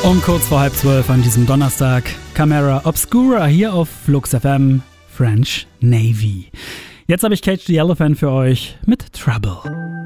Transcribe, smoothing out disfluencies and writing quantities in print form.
Um kurz vor 11:30 an diesem Donnerstag, Camera Obscura hier auf Flux FM, French Navy. Jetzt habe ich Cage the Elephant für euch mit Trouble.